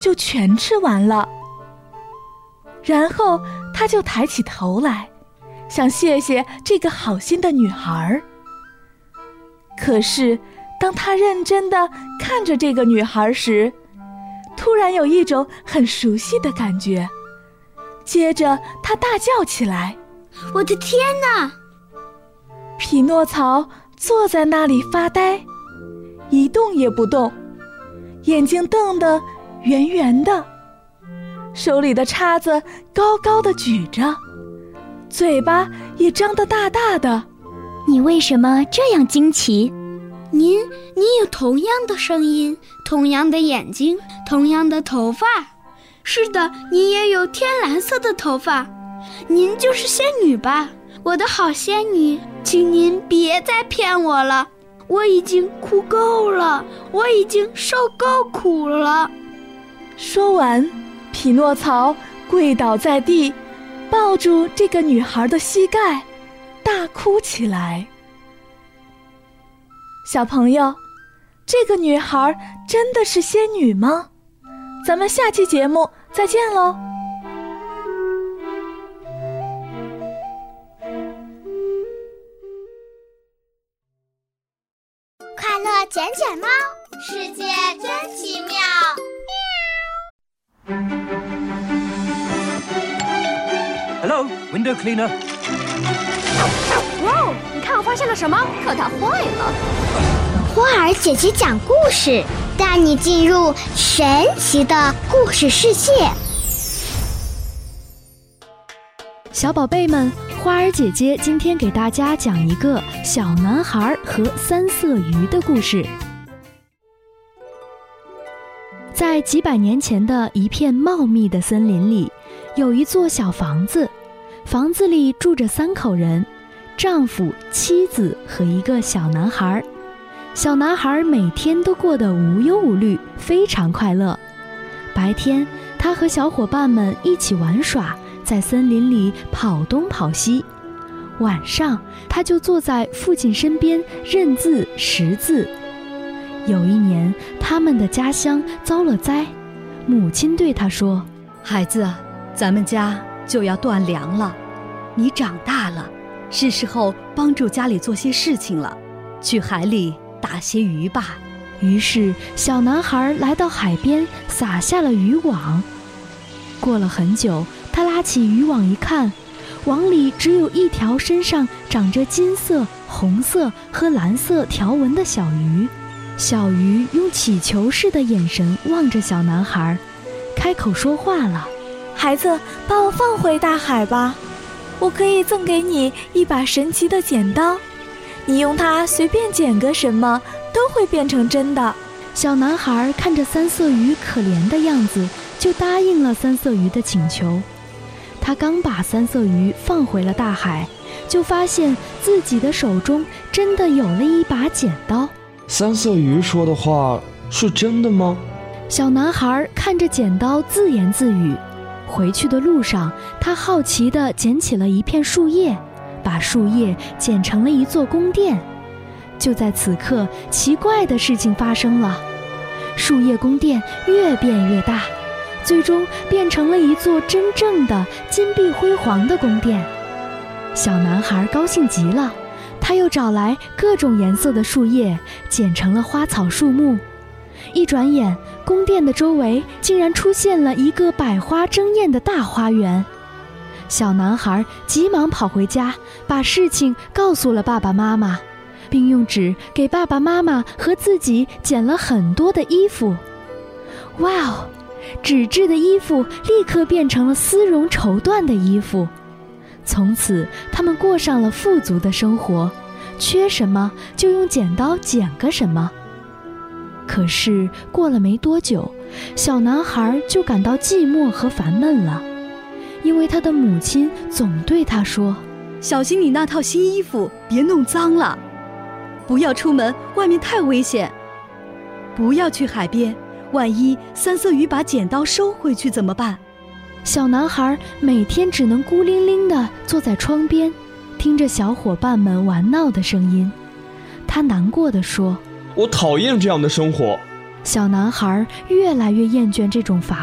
就全吃完了。然后他就抬起头来，想谢谢这个好心的女孩。可是当他认真地看着这个女孩时，突然有一种很熟悉的感觉。接着他大叫起来： 我的天哪！ 匹诺曹坐在那里发呆，一动也不动，眼睛瞪得圆圆的，手里的叉子高高的举着，嘴巴也张得大大的。 你为什么这样惊奇？ 您有同样的声音，同样的眼睛，同样的头发。是的，您也有天蓝色的头发。您就是仙女吧？我的好仙女，请您别再骗我了，我已经哭够了，我已经受够苦了。 说完，匹诺曹跪倒在地，抱住这个女孩的膝盖，大哭起来。小朋友，这个女孩真的是仙女吗？咱们下期节目再见喽！ 快乐卷卷猫，世界真奇妙。 Hello, window cleaner. 哇哦，你看我发现了什么？可它坏了。 花儿姐姐讲故事，带你进入神奇的故事世界。 小宝贝们，花儿姐姐今天给大家讲一个小男孩和三色鱼的故事。在几百年前的一片茂密的森林里，有一座小房子，房子里住着3口人，丈夫、妻子和一个小男孩。小男孩每天都过得无忧无虑，非常快乐。白天，他和小伙伴们一起玩耍，在森林里跑东跑西。晚上，他就坐在父亲身边认字识字。有一年，他们的家乡遭了灾，母亲对他说： 孩子，咱们家就要断粮了，你长大了，是时候帮助家里做些事情了，去海里打些鱼吧。 于是小男孩来到海边，撒下了渔网。过了很久，他拉起渔网一看，网里只有一条身上长着金色、红色和蓝色条纹的小鱼。小鱼用乞求似的眼神望着小男孩，开口说话了： 孩子，把我放回大海吧，我可以赠给你一把神奇的剪刀，你用它随便剪个什么都会变成真的。 小男孩看着三色鱼可怜的样子，就答应了三色鱼的请求。他刚把三色鱼放回了大海，就发现自己的手中真的有了一把剪刀。 三色鱼说的话是真的吗？ 小男孩看着剪刀自言自语。回去的路上，他好奇地捡起了一片树叶，把树叶剪成了一座宫殿。就在此刻，奇怪的事情发生了，树叶宫殿越变越大，最终变成了一座真正的金碧辉煌的宫殿。小男孩高兴极了，他又找来各种颜色的树叶，剪成了花草树木。一转眼，宫殿的周围竟然出现了一个百花争艳的大花园。小男孩急忙跑回家，把事情告诉了爸爸妈妈，并用纸给爸爸妈妈和自己剪了很多的衣服。哇哦！纸质的衣服立刻变成了丝绒绸缎的衣服。从此，他们过上了富足的生活，缺什么就用剪刀剪个什么。可是过了没多久，小男孩就感到寂寞和烦闷了，因为他的母亲总对他说： 小心你那套新衣服别弄脏了，不要出门，外面太危险，不要去海边，万一三色鱼把剪刀收回去怎么办？ 小男孩每天只能孤零零地坐在窗边，听着小伙伴们玩闹的声音。他难过地说： 我讨厌这样的生活。 小男孩越来越厌倦这种罚